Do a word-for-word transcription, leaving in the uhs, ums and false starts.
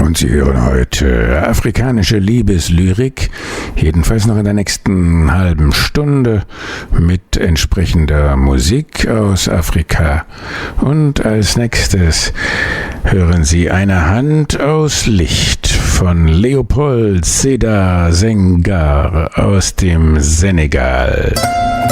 Und Sie hören heute afrikanische Liebeslyrik, jedenfalls noch in der nächsten halben Stunde mit entsprechender Musik aus Afrika. Und als nächstes hören Sie Eine Hand aus Licht von Leopold Sédar Senghor aus dem Senegal.